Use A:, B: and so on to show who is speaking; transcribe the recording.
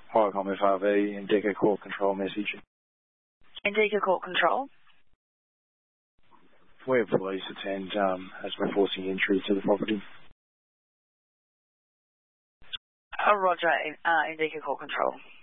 A: Highcom FRV, Indica Court Control message.
B: Indica Court Control.
A: Where police attend as we're forcing entry to the property.
B: Roger, Indica Court Control.